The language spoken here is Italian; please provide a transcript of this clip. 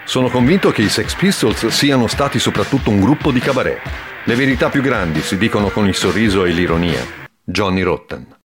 Sono convinto che i Sex Pistols siano stati soprattutto un gruppo di cabaret. Le verità più grandi si dicono con il sorriso e l'ironia. Johnny Rotten.